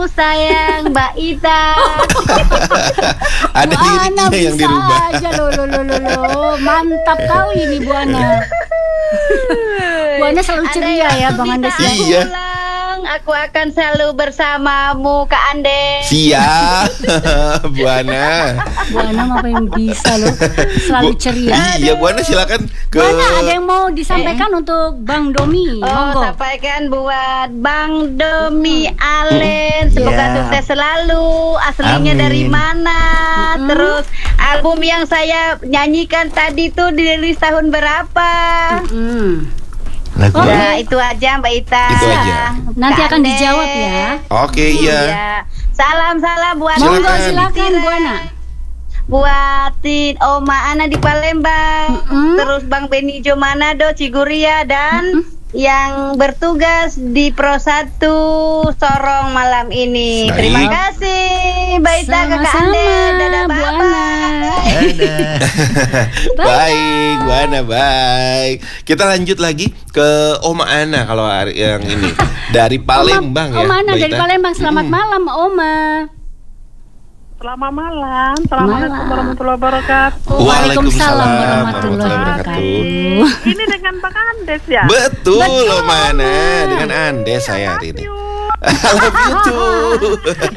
sayang Mbak Ita. Ada liriknya yang dirubah. Aja lo. Mantap kali ini Bu Ana. Bu Ana selalu ceria ya Bang Andes ya. Iya. Aku akan selalu bersamamu Kak Andes. Siap. Bu Ana. Bu Ana apa yang bisa loh, selalu ceria. Iya, Bu Ana silakan ke. Bu Ana ada yang mau disampaikan untuk Bang Domi. Monggo. Sampaikan buat Bang Domi Allen. Semoga sukses selalu. Aslinya Amin. dari mana? Terus album yang saya nyanyikan tadi tuh dirilis tahun berapa? Lagu Ya itu aja Mbak Ita. Itu aja. Nanti Kak akan Andes. dijawab ya. Oke, iya. Salam buat Monggo Silakan. silakan Bu Ana. Buatin Oma Ana di Palembang, terus Bang Benijo Manado, Ciguria, dan yang bertugas di Pro 1 Sorong malam ini. Baik. Terima kasih Mbak Ita, Kakak Sama-sama, Ande. Dadah, Bu Ana. bye-bye. Dadah. Baik, Bu Ana, baik. Kita lanjut lagi ke Oma Ana kalau hari yang ini dari Palembang ya. Oma Ana Mbak dari Ita. Palembang. Selamat malam Oma. Selamat malam. Assalamualaikum warahmatullahi wabarakatuh. Waalaikumsalam warahmatullahi wabarakatuh. Ini dengan Bang Andes ya? Betul, Oma Ana. Dengan Andes saya hari ini. I love you too.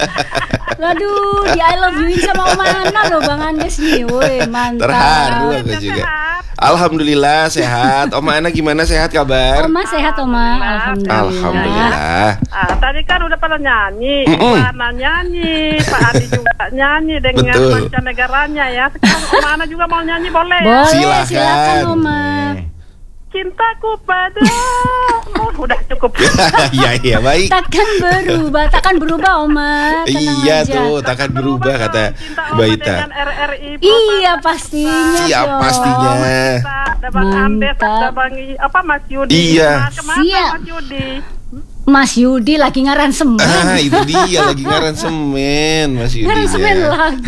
Waduh, di I love you sama Oma Ana loh Bang Andes nih. Woi, mantap. Terharu aku juga. Alhamdulillah sehat. Oma Ana gimana, sehat kabar? Oma sehat Oma. Alhamdulillah. Tadi kan udah pada nyanyi, Ibu Ana nyanyi, Pak Adi juga nyanyi dengan Betul. mancanegaranya ya. Sekarang Oma Ana juga mau nyanyi boleh? Boleh, Silakan. silakan Oma. Cintaku padamu. Udah cukup. Iya, baik. Takkan berubah Oma. Tenang Iya aja. tuh, takkan berubah kata Cinta Mbak Oma Ita. dengan RRI. Iya pastinya. Siap dong. pastinya. Ada Bang Andes, Mantap. ada Bang Mas Yudi. Iya. Kemana Siap. Mas Yudi? Mas Yudi lagi ngaransemen. Itu dia lagi ngaransemen Mas Yudi. Ngaransemen ya. lagu.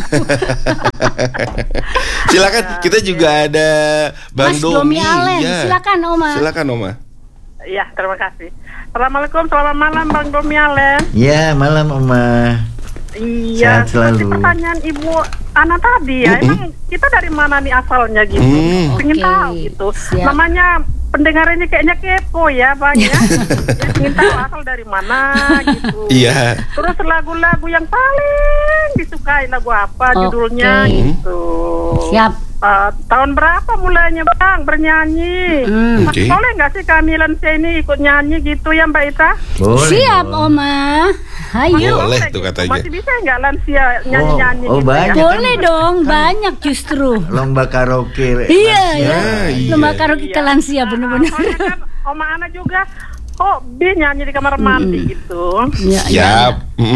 Silakan, kita juga ada Bang Mas Domi Domi. Allen. Ya. Silakan Oma. Silakan Oma. Iya, terima kasih. Assalamualaikum, selamat malam Bang Domi Allen. Ya, malam Oma. Iya, Sehat selalu. seperti pertanyaan Ibu Ana tadi ya, emang kita dari mana nih asalnya gitu? Pengen Oke, tahu gitu. siap. Namanya pendengar ini kayaknya kepo ya Bang ya. Ya ingin tahu asal dari mana gitu. Iya. Terus lagu-lagu yang paling disukai lagu apa judulnya Oke. gitu. Siap. Tahun berapa mulainya Bang bernyanyi? Oke. Boleh nggak sih kami Lansia ini ikut nyanyi gitu ya Mbak Ita? Boleh. Siap dong. Oma. Ayo. Boleh Boleh tuh gitu. katanya. Masih bisa nggak Lansia nyanyi-nyanyi Oh, gitu banyak. ya? Boleh dong, banyak justru. Lomba karaoke. Iya, lansia. ya. iya. Lomba karaoke ke lansia bener-bener. Soalnya kan Oma Ana juga hobi nyanyi di kamar mandi gitu. Iya, iya. Siap.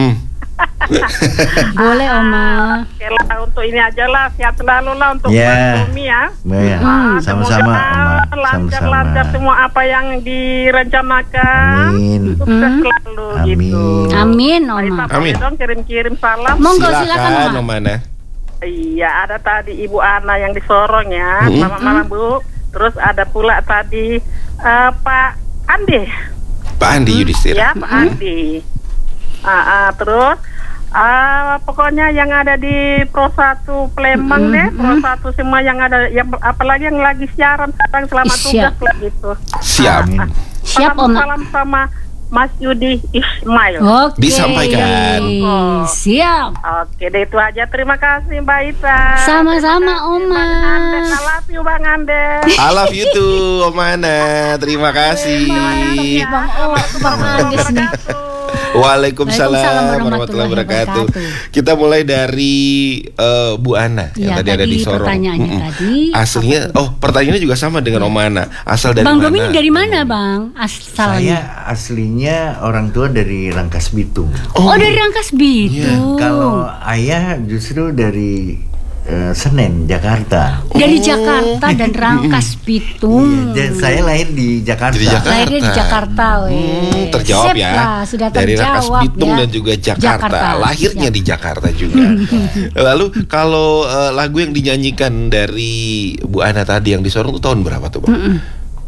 Boleh Oma. Oke lah, untuk ini aja lah, sehat selalu lah untuk Ya. Bang Domi ya. Ya, sama-sama Oma. Lancar-lancar Sama-sama. semua apa yang direncanakan. Amin. Sukses selalu gitu. Amin Mbak Ita, Oma. boleh Amin. dong kirim-kirim salam. Monggo silakan Silakan Oma. Oma Ana. Iya, ada tadi Ibu Ana yang di Sorong ya. Selamat malam Bu. Terus ada pula tadi Pak Andi. Pak Andi Yudhistira. Ya, Pak Andi. Terus pokoknya yang ada di Pro 1 Palembang deh, Pro 1 semua yang ada, yang apalagi yang lagi siaran sekarang selamat Siap. tugas lah gitu. Siap. Siap Oma. Salam sama Mas Yudi Ismail. Oke. Disampaikan. Siap. Oke, deh itu aja. Terima kasih Mbak Ita. Sama-sama Oma. Bang Andes, I love you Bang Andes. I love you too, Oma Ana. Terima kasih. Bang Andes nih. Waalaikumsalam warahmatullahi wabarakatuh. Kita mulai dari Bu Ana yang Iya, tadi ada di tadi Sorong. pertanyaannya tadi. Aslinya, pertanyaannya juga sama dengan Oma Ana. Asal dari Bang mana? Domi ini dari mana Bang? Asalnya. Saya aslinya orang tua dari Rangkas Bitung. Oh, dari Rangkas Bitung. Kalau ayah justru dari Senen, Jakarta. Dari Jakarta dan Rangkas Bitung. Iya, dan saya lahir di Jakarta. Di Jakarta. Lahirnya di Jakarta, weh. Terjawab Sip ya. lah, sudah dari Rangkas terjawab Bitung ya. dan juga Jakarta. Lahirnya Siap. di Jakarta juga. Lalu kalau lagu yang dinyanyikan dari Bu Ana tadi yang di Sorong itu tahun berapa tuh Bang?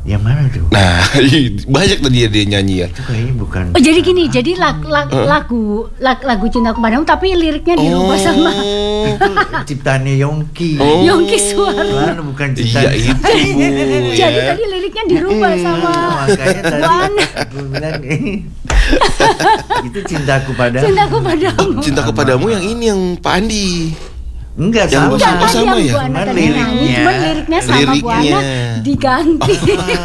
Yang mana tuh? Nah, banyak tuh dia nyanyi ya. Itu kayaknya bukan. Oh jadi gini, jadi lagu Cintaku Padamu tapi liriknya dirubah sama Itu ciptaannya Yongki. Yongki Suara. Mana bukan ciptaan. Iya itu Bu. Jadi ya. tadi liriknya dirubah sama Makanya tadi Buana. aku bilang itu Cintaku Padamu. Cintaku Padamu. Cintaku Padamu yang ini yang Pak Andi. Enggak Yang sama. Oh, sama ya? Buana Cuman tadi nyanyi, liriknya. cuman liriknya sama Liriknya. Buana diganti.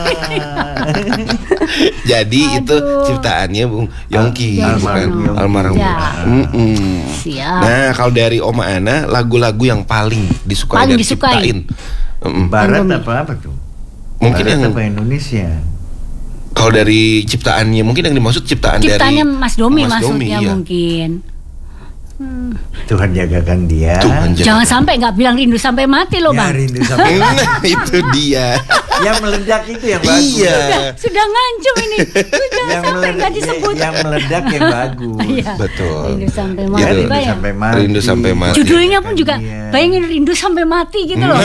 Jadi itu Aduh. ciptaannya Bung Yongki, Almarhum bukan? Yongki. Almarhum. Ya. Mm-mm. Siap. Nah, kalau dari Oma Ana, lagu-lagu yang paling disukai Paling dari disukai. ciptain. Barat Indomie. apa tuh? Mungkin Barat yang apa Indonesia? kalau dari ciptaannya, mungkin yang dimaksud ciptaan Ciptanya dari Mas Domi Mas Domi, maksudnya iya. mungkin. Tuhan jagakan dia. Tuhan jaga. Jangan sampai nggak bilang rindu sampai mati loh Ya, Bang. rindu sampai Nah, itu dia. yang meledak itu yang bagus. Iya. Sudah ngancam ini. Sudah Yang sampai nggak disebut. yang meledak yang bagus. Iya. Betul. Rindu sampai Gitu. mati. Rindu Bayang. sampai mati. Rindu sampai mati. Judulnya pun juga Iya. bayangin rindu sampai mati gitu loh.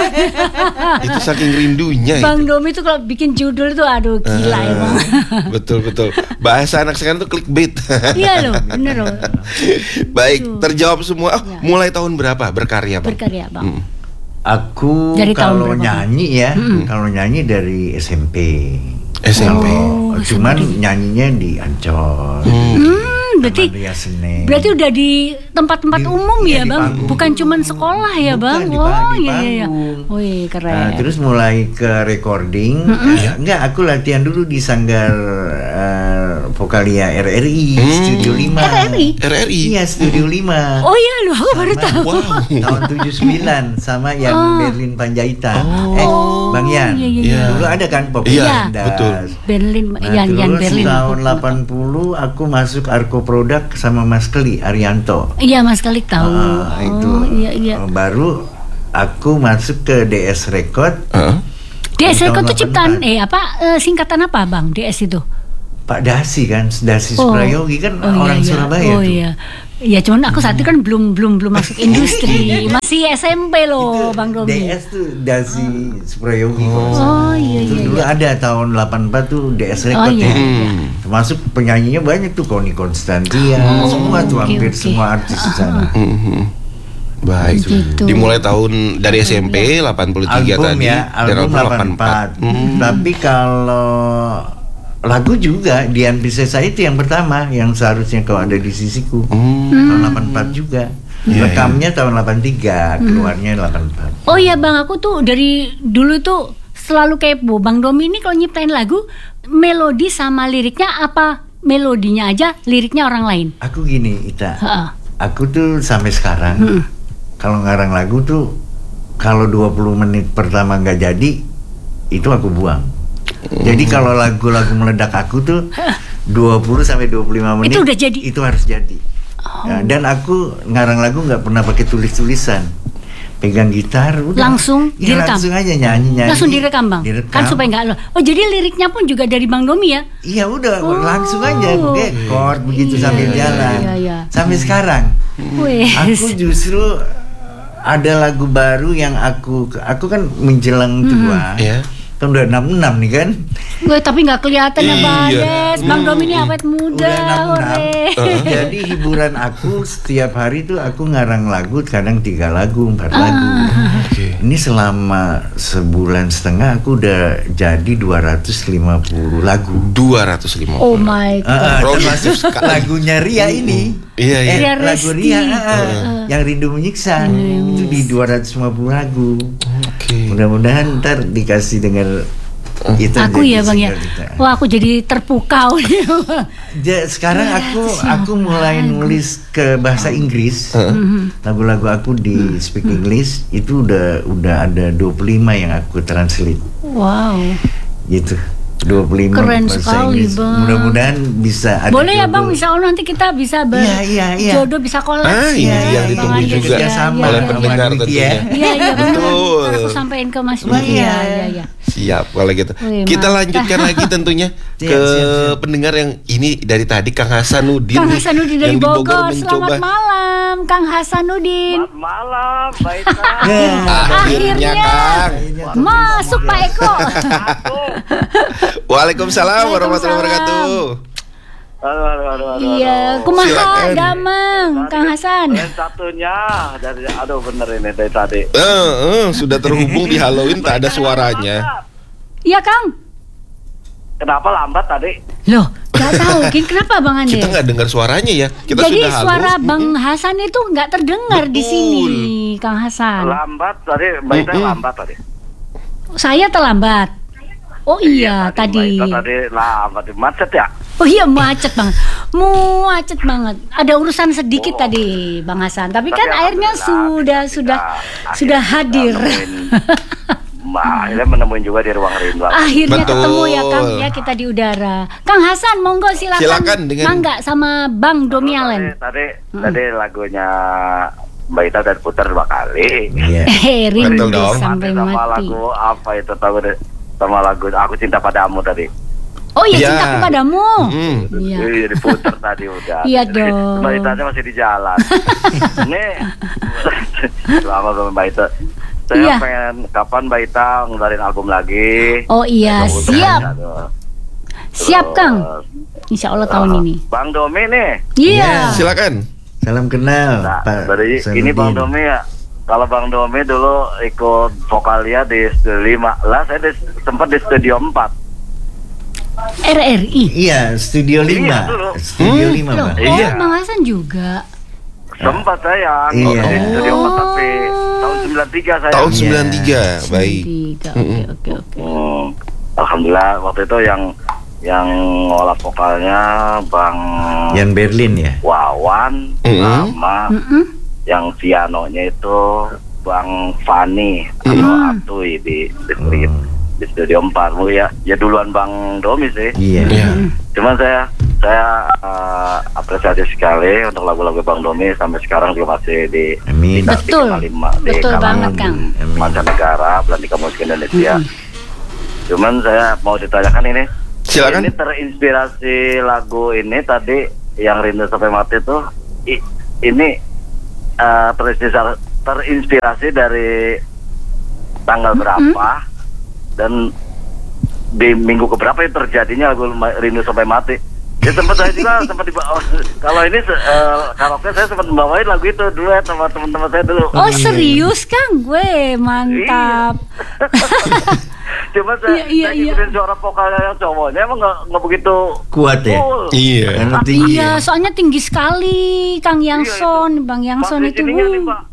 Itu saking rindunya Bang itu. Domi itu kalau bikin judul itu aduh gila ya Bang. Betul. Bahasa anak sekarang tuh clickbait. Iya loh, bener loh. Baik, terjawab semua. Oh, Ya. mulai tahun berapa berkarya, Bang? Berkarya Bang. Aku Dari tahun kalau berapa? nyanyi ya, kalau nyanyi dari SMP. SMP. Oh, Cuman nyanyinya di Ancol. Berarti Taman Ria Senen. berarti udah di tempat-tempat Di- umum iya, ya di Bang, panggung. bukan cuman sekolah ya Bukan, Bang. di Oh di iya iya. panggung. Wih keren. Nah, terus mulai ke recording. Enggak, aku latihan dulu di Sanggar Vokalia RRI Studio 5. RRI? RRI. Iya, Studio 5. Oh iya loh, aku baru tahu. Wow. Tahun 79 sama yang Berlin Panjaitan. Bang Yan. iya, iya. Dulu ada kan Pop Iya, Landas. betul. Berlin, Nah, Yan terus Berlin. tahun 80 aku masuk Arko Produk sama Mas Keli Arianto. Iya Mas Kalik tahu. Itu Oh iya iya. baru aku masuk ke DS Record. Heeh. DS tahun Record itu ciptaan 84. singkatan apa Bang? DS itu? Pak Dasi kan, Dasi Suprayogi kan orang Surabaya oh, tuh. iya. Iya, cuman aku saat itu kan belum masuk industri, masih SMP loh, Bang Domi. DS tuh Dasi Suprayogi. Oh iya Itu iya. dulu ada tahun 84 tuh DS Record Oh, iya. ya. Termasuk penyanyinya banyak tuh Connie Constantia, semua tuh oke, hampir oke. semua artis di sana. Baik. Gitu. Dimulai tahun dari SMP 83 Album tadi ya, dan album 84. 84. Tapi kalau lagu juga Dian Piscesa itu yang pertama yang seharusnya kau ada di sisiku. Tahun 84 juga. Iya, Rekamnya tahun 83, keluarnya 84. Oh iya Bang, aku tuh dari dulu tuh selalu kepo. Bang Domi ini kalau nyiptain lagu, melodi sama liriknya apa melodinya aja, liriknya orang lain? Aku gini, Ita. Heeh. Aku tuh sampai sekarang kalau ngarang lagu tuh kalau 20 menit pertama nggak jadi itu aku buang. Jadi kalau lagu-lagu meledak aku tuh 20 sampai 25 menit Itu udah jadi? Itu harus jadi. Ya, dan aku ngarang lagu nggak pernah pakai tulis-tulisan. Pegang gitar udah. Langsung Ya, direkam? langsung aja nyanyi. Langsung direkam Bang? Direkam. Kan supaya nggak lo. Oh jadi liriknya pun juga dari Bang Domi ya? Iya udah Oh. langsung aja chord begitu Iya, sambil iya, jalan. iya, iya. Sampai sekarang. Wes. Aku justru ada lagu baru yang aku kan menjelang tua. Ya. Kan udah 66 nih kan. Gue tapi nggak kelihatan ya Bang Iya. Des. Bang Domi ini awet muda. Udah 66. ore. Jadi hiburan aku setiap hari tuh aku ngarang lagu kadang 3 lagu, 4 lagu. Oke. Ini selama sebulan setengah aku udah jadi 250 lagu. 250. Oh my god. Termasuk lagunya Ria ini. Iya, iya. Ria Lagu Resti. Ria yang Rindu Menyiksa itu di 250 lagu. Oke. Mudah-mudahan ntar dikasih dengar itu. Aku jadi ya Bang ya. single kita. Wah aku jadi terpukau. Sekarang aku mulai nulis ke bahasa Inggris. Lagu-lagu aku di speak English itu udah ada 25 yang aku translate Wow. gitu. 25 Keren bahasa sekali, Inggris. Bang. Mudah-mudahan bisa ada Boleh ya jodoh. Bang, insya Allah nanti kita bisa Iya. jodoh bisa collab. Ini Iya, yang iya, ditunggu iya, juga kerjasama oleh sama pendengar Wiki tentunya. ya. Iya benar. Betul. Ntar aku sampaikan ke Mas Widi. Iya. Iya. Siap kalau gitu. Wih, Kita mantap. lanjutkan lagi tentunya ke Siap. pendengar yang ini dari tadi Kang Hasanuddin. Kang nih, Hasanuddin dari yang di Bogor. mencoba. Selamat malam, Kang Hasanuddin. Selamat malam, baiklah. Akhirnya Kang. Masuk Pak Eko. Waalaikumsalam warahmatullahi wabarakatuh. Aduh. Iya, kumaha Silakan. damang, Kang Hasan. Yang satunya dari bener ini dari tadi. Sudah terhubung di Halloween tak ada suaranya. Iya, Kang. Kenapa lambat tadi? Loh, nggak tahu, Kin, kenapa Bang Ande? Kita nggak dengar suaranya ya. Kita Jadi sudah halo. suara Bang Hasan itu nggak terdengar di Betul. sini, Kang Hasan. Lambat tadi, Mbak Ita lambat tadi. Saya terlambat. Oh iya, tadi. Mbak Ita tadi lambat, macet ya? Oh iya, macet banget. Macet banget. Ada urusan sedikit tadi, Bang Hasan. Tapi kan akhirnya sudah hadir. Akhirnya menemuin juga di ruang rindu. Akhirnya Betul. ketemu ya Kang, ya kita di udara. Kang Hasan, monggo silakan. Silakan dengan- Mangga sama Bang Domi Allen. Tadi lagunya Mbak Ita udah putar 2 kali. Iya. Rindu Betul dong. sampai Sama mati. lagu apa itu tahu deh? Sama lagu Aku Cinta Padamu tadi. Oh iya, Iya. cintaku padamu. Iya. Iya diputar tadi udah. Iya Jadi, dong. Mbak Ita masih di jalan. Ini lama belum Mbak Ita. Saya Iya. pengen kapan Mbak Ita ngeluarin album lagi. Oh iya, Kebutuhan siap. ada. Siap, Kang. Terus, Insya Allah tahun ini. Bang Domi nih. Iya. Silakan. Salam kenal, Nah, Pak. dari ini Sanudin. Bang Domi ya. Kalau Bang Domi dulu ikut vokalia di Studio 5. Lah saya sempat di Studio 4. RRI. Iya, Studio 5. dulu. Studio 5, Loh, Pak. oh Iya. Bang Hasan juga. Sempat saya Iya. di Studio 4 tapi tahun 93 saya. Tahun Iya. 93. Baik. Tiga. Oke. Alhamdulillah waktu itu yang ngolah vokalnya Bang Yang Berlin ya. Wawan sama yang pianonya itu Bang Fani atau Atuy di Studio 4. Ya duluan Bang Domi sih. Iya. Iya. Cuman saya apresiasi sekali untuk lagu-lagu Bang Domi sampai sekarang juga masih Amin. Betul. Betul banget, Kang. Amin. mancanegara, Belantika Musik Indonesia. Cuman saya mau ditanyakan ini. Silakan. Ini terinspirasi lagu ini tadi yang Rindu Sampai Mati tuh ini terinspirasi dari tanggal berapa dan di minggu keberapa itu terjadinya lagu Rindu Sampai Mati. Ya sempat saya juga sempat dibawa. Kalau ini karaoke saya sempat membawain lagu itu duet sama teman-teman saya dulu. Oh serius Kang, gue mantap. Cuma saya Iya. ngikutin suara vokalnya yang cowoknya emang nggak begitu Kuat ya? full. Iya. Karena tinggi. Iya, soalnya tinggi sekali Kang Yangson, Bang Yangson Pas itu. listeningnya nih, Pak.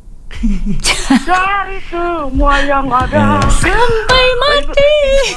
Dari semua yang ada Sampai mati.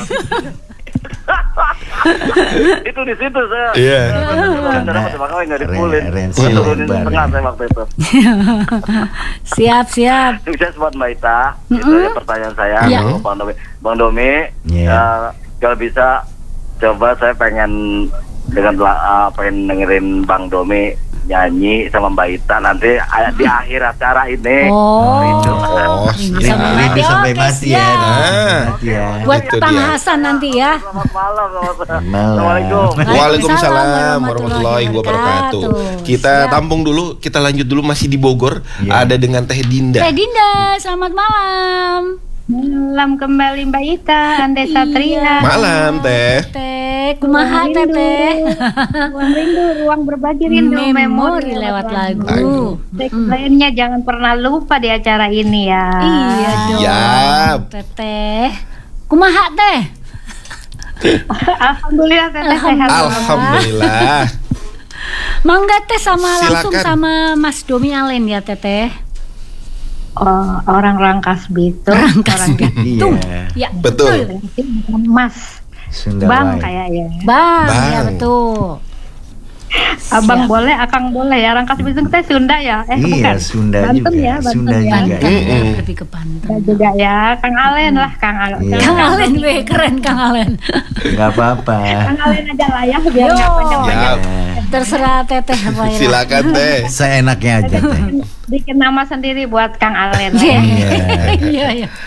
itu di situ saya. Iya. Karena makanya nggak dipulin. Arrange Turunin lebar. setengah saya waktu itu. Siap. Sukses buat Mbak Ita. Itu ya pertanyaan saya. Iya. Kalau Bang Domi, Iya. kalau bisa coba saya pengen pengen dengerin Bang Domi nyanyi sama Mbak Ita nanti di akhir acara ini. Oh, Oh, Rindu iya. sampai Rindu sampai Oke, mati ya. siap. Mati ya. Buat Itu Kang dia. Hasan nanti ya. Selamat malam. Malam. Assalamualaikum. Waalaikumsalam warahmatullahi wabarakatuh. Kita Siap. tampung dulu, kita lanjut dulu masih di Bogor. Iya. Ada dengan Teh Dinda. Teh Dinda, selamat malam. Malam kembali Mbak Ita, Ande Satria. Malam Teh. Teh, kumaha Teh Teh? Ruang rindu, ruang berbagi rindu, Memori lewat lagu. Lainnya jangan pernah lupa di acara ini ya. Iya dong. Siap. Teteh. Kumaha Teh? Alhamdulillah teteh sehat. Alhamdulillah. Mangga Teh sama langsung Silakan. sama Mas Domi Allen ya Teteh. Oh, orang Rangkas Bitung. Rangkas Bitung. Iya. Ya, Betul. Mas Sunda Bang Wai. kayaknya. Bang, Bang. ya betul. Abang Siap. boleh, Akang boleh ya. Rangkas Bitung teh Sunda ya? Iya, bukan. Sunda Banten juga. ya, Banten Sunda ya. juga. Banten ya, Mm-mm. lebih ke Banten. Ya juga ya, Kang Alen lah, Kang Alen. Iya. Kang Alen, weh, keren Kang Alen. Nggak apa-apa. Kang Alen aja lah ya, biar Yo. nggak panjang-panjang. Siap. Terserah Teteh apa ya. Silakan Teh. Seenaknya aja Teh. Bikin nama sendiri buat Kang Alen. Iya. Iya. Iya, iya.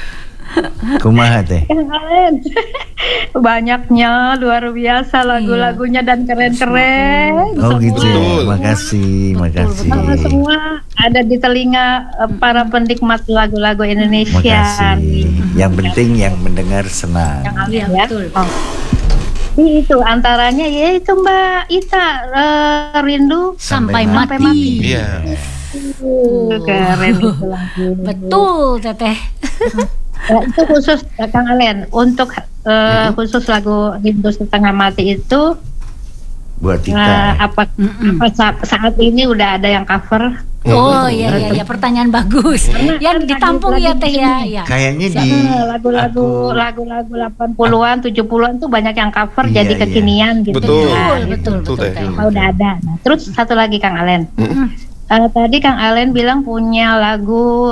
Kumaha teh? Kang Alen. Banyaknya luar biasa lagu-lagunya dan keren-keren. Oh gitu ya. Betul. Makasih. Semua ada di telinga para penikmat lagu-lagu Indonesia. Makasih. Yang penting yang mendengar senang. Yang Alen Iya, ya. betul. Oh. Itu antaranya yaitu Mbak Ita, Rindu Sampai Sampai mati. mati. Iya. Keren itu lagu. Betul, Teteh. Ya, itu khusus Kang Alen untuk khusus lagu Rindu Setengah Mati itu Buat kita. apa saat ini udah ada yang cover. Oh iya, pertanyaan bagus. Yang ditampung ya Teh ya. Ya. Kayaknya di Lagu-lagu 80-an 70-an tuh banyak yang cover Iya, jadi iya. kekinian gitu. Betul. kan. Betul, Teh. Teh. Udah ada. Nah, terus satu lagi Kang Alen. Tadi Kang Alen bilang punya lagu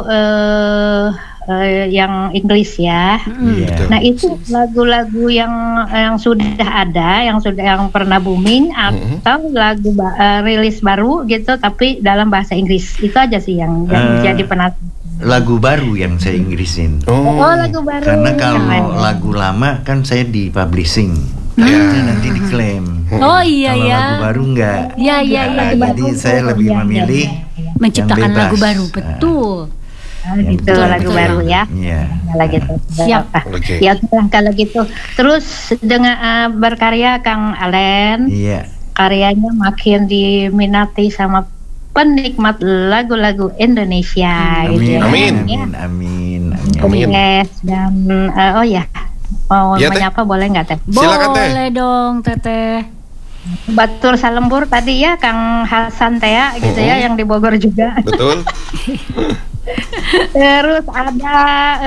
yang Inggris ya. Iya. Nah itu lagu-lagu yang sudah ada, yang pernah booming atau lagu rilis baru gitu, tapi dalam bahasa Inggris. Itu aja sih yang jadi penasaran. Lagu baru yang saya Inggrisin. Oh lagu baru. Karena Keren. kalau lagu lama kan saya di publishing. Nanti diklaim. Oh iya Kalau ya. lagu baru enggak. Iya. Nah, jadi saya lebih memilih Menciptakan yang bebas. lagu baru, betul. Yang Gitu betul, lagu betul. baru ya. Iya. Kalau gitu. Siap. Oke. Ya sudah kalau gitu. Terus dengan berkarya Kang Alen, Iya. karyanya makin diminati sama penikmat lagu-lagu Indonesia gitu ya. Amin. Amin. Yes, dan oh ya mau Iya, Teh. menyapa boleh nggak Teh? Silakan, Teh. Boleh dong, Teteh. Batur Salembur tadi ya Kang Hasan Tea gitu ya yang di Bogor juga. Betul. Terus ada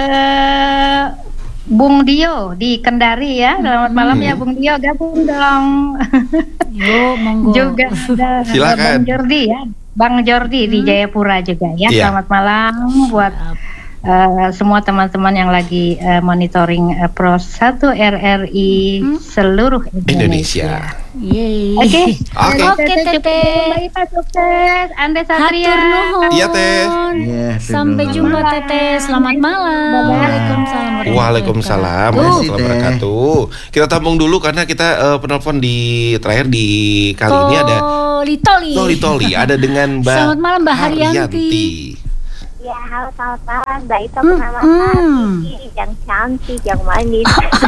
Bung Dio di Kendari ya. Selamat malam ya Bung Dio, gabung dong. Yo, monggo. Juga ada Silakan. Bang Jordi ya. Bang Jordi di Jayapura juga ya. Iya. Selamat malam buat semua teman-teman yang lagi monitoring Pros 1 RRI seluruh Indonesia. Yeay. Oke. Oke, Teteh. Mbak Ita sukses. Ande Satria. Hatur nuhun. Iya, Teh. Iya, Sampai hatur jumpa nuhun. Teteh. Selamat malam. Waalaikumsalam. Waalaikumsalam Tuh. warahmatullahi wabarakatuh. Kita tampung dulu karena kita penelpon di terakhir di kali ini ada Toli ada dengan Mbak Selamat malam, Mbak Haryanti. Ya, halo selamat malam. Mbak Ita pertama kali yang cantik, yang manis.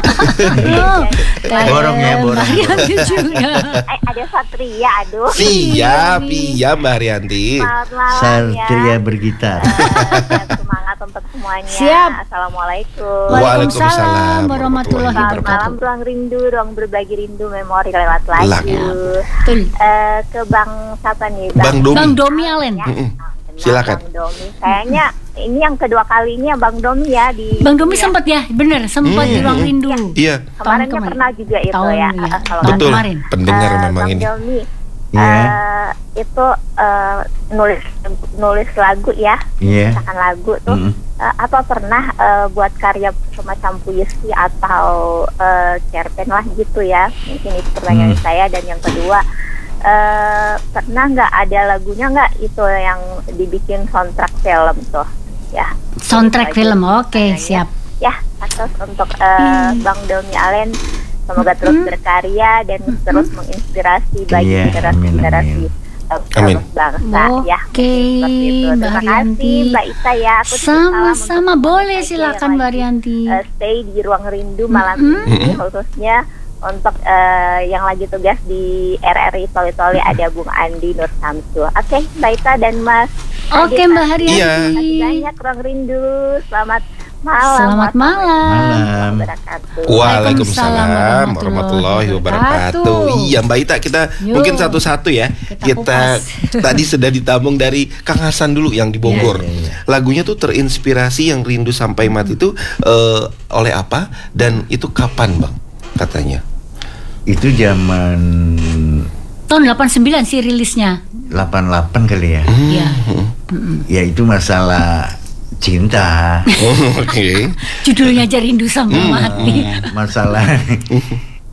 Borong ya, borong. Mbak Haryanti juga. Ada Satria, aduh. Siap, iya Mbak Haryanti. Selamat malam Satria ya. bergitar. Semangat untuk semuanya. Siap. Assalamualaikum. Waalaikumsalam warahmatullahi Selamat malam, wabarakatuh. ruang rindu, ruang berbagi rindu, memori lewat Lagu. lagu. Betul. Ke Bang siapa nih? Bang Domi. Bang Domi Alen. Silakan. Bang Domi. Kayaknya ini yang kedua kalinya Bang Domi ya di. Bang Domi sempat ya, bener sempat di ruang rindu. Iya, Kemarinnya Tahun pernah juga itu Tahun ya. ya. Kalau Tahun betul. kemarin. Pendengar memang Bang ini. Domi, Iya. itu nulis lagu ya, Iya. misalkan lagu tuh apa pernah buat karya semacam puisi atau cerpen lah gitu ya? Mungkin itu pertanyaan saya. Dan yang kedua, pernah nggak ada lagunya nggak itu yang dibikin soundtrack film tuh ya? Soundtrack Itu aja film, oke pertanyaannya. siap. Ya, terus untuk Bang Domi Alen, semoga terus berkarya dan terus menginspirasi bagi Iya, generasi-generasi Amin. bangsa ya. Oke, Seperti itu. Mbak Terima Haryanti. kasih Mbak Ita ya. Aku titip salam Sama-sama, untuk boleh semuanya silakan yang Mbak lagi, Haryanti. stay di ruang rindu malam ini, khususnya untuk yang lagi tugas di RRI Toli-Toli ada Bung Andi Nur Samsul. Oke, Mbak Ita dan Mas Oke Adita. Mbak Haryanti. Iya. Terima kasih banyak ruang rindu. Selamat malam. Selamat malam. Malam. Wabarakatuh. Waalaikumsalam Waalaikumsalam warahmatullahi wabarakatuh. wabarakatuh. Iya Mbak Ita, kita Yuk. mungkin satu-satu ya. Kita Tadi sudah ditambung dari Kang Hasan dulu yang di Bogor. Iya. Lagunya tuh terinspirasi yang Rindu Sampai Mati itu oleh apa dan itu kapan Bang katanya? Itu zaman Tahun 89 sih rilisnya. 88 kali ya. Iya. Ya itu masalah cinta. Oke. Judulnya aja Rindu Sampai Mati. Masalah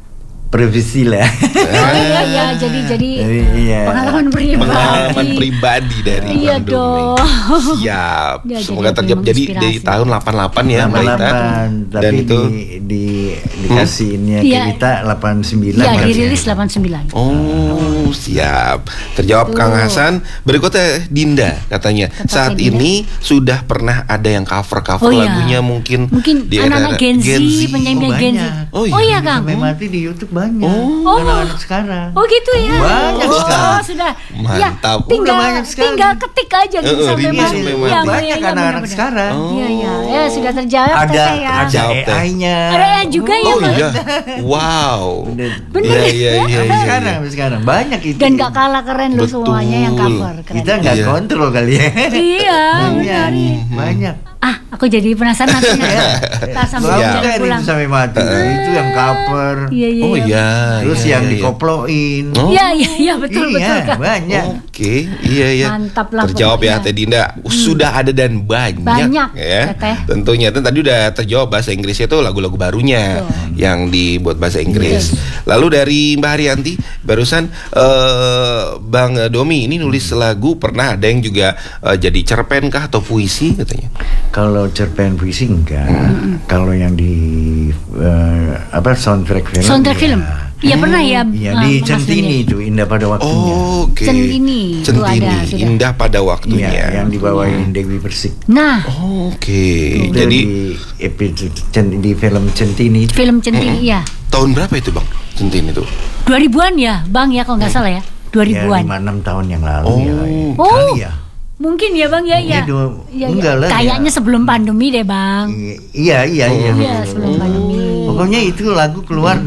privasi lah. Oh iya, jadi Iya. pengalaman pribadi dari Iya Bang Domi. dong. Siap. Ya, Semoga jadi terjawab. Jadi menginspirasi. di tahun 88 ya, Mbak Ita. 88, Dan tapi itu dikasihnya Iya. ke kita 89. Iya, Mas. dirilis 89. Oh, siap. Terjawab Tuh. Kang Hasan. Berikutnya Dinda katanya. Tetapnya Saat Dinda. ini sudah pernah ada yang cover Oh, iya. lagunya mungkin Mungkin di anak-anak era Gen Z, penyanyi Oh, Gen Z. banyak. Oh, iya. Oh iya, Kang. Sampai mati di YouTube banyak. Oh. Anak-anak sekarang. Oh gitu ya. Banyak Oh, sekarang. sudah. Mantap. Ya, tinggal Udah banyak sekali. tinggal ketik aja gitu sampai Rini mati. sampai Iya, mati. iya, Banyak iya, anak-anak benar-benar. sekarang. Iya, iya. Ya, sudah terjawab Ada Teteh ya. Jawab, Teh. AI-nya. Ada AI juga ya, Oh Bang? iya. Wow. Bener. Iya. Sampai sekarang banyak itu. Dan gak kalah keren loh Betul. semuanya yang cover. Keren. Kita nggak Iya. kontrol kali ya. Iya, benar. Banyak. Ah, aku jadi penasaran nanti. Tak sambil Siap. jalan Bukan pulang. itu sampai mati. Itu yang cover. Iya, iya. Oh iya. Terus iya, yang iya. dikoploin. Oh. Iya, iya, betul, Iya, Kak. banyak. Oke, iya. Mantap lah Terjawab ya pokoknya. Teh Dinda. Sudah ada dan banyak, Banyak, ya. Teteh. Tentunya dan tadi udah terjawab bahasa Inggrisnya itu lagu-lagu barunya yang dibuat bahasa Inggris. Lalu dari Mbak Haryanti barusan Bang Domi ini nulis lagu pernah ada yang juga jadi cerpen kah atau puisi katanya. Kalau cerpen puisi enggak. Kalau yang di soundtrack film. Soundtrack ya. film. Iya pernah ya. Iya Mas di Doni? Centini itu Indah pada waktunya. Oke. Centini, itu Centini, ada, sudah. indah pada waktunya. Iya, yang dibawain Dewi Persik. Nah, Oke. Itu Jadi di film Centini itu. film Centini ya. tahun berapa itu Bang? Centini itu? 2000-an ya, Bang ya kalau nggak salah ya. 2000-an. Ya 5-6 tahun yang lalu Oh. ya. Oh. Kali ya. Mungkin ya, Bang ya, ya. Enggak lah. Kayaknya sebelum pandemi deh, Bang. Iya. Iya, sebelum pandemi. Pokoknya itu lagu keluar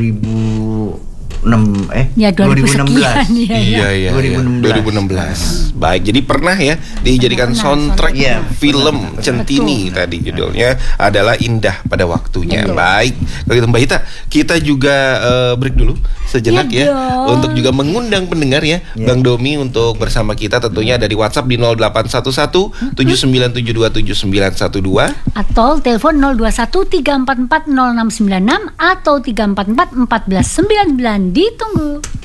2006 Ya 2000 sekian. 2016. Iya. 2016. Baik, jadi pernah ya dijadikan Pernah, soundtrack Iya, film Centini tadi judulnya adalah Indah pada waktunya. Baik, kalau gitu Mbak Ita, kita juga break dulu sejenak Iya ya dong. untuk juga mengundang pendengar ya Bang Domi untuk bersama kita tentunya dari WhatsApp di 0811 79727912 Atau telepon 021 344 0696 atau 344 1499. Ditunggu.